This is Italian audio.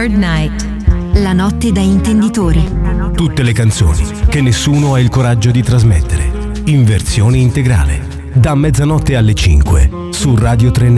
Third Night, la notte da intenditori. Tutte le canzoni che nessuno ha il coraggio di trasmettere, in versione integrale, da mezzanotte alle 5 su Radio 3.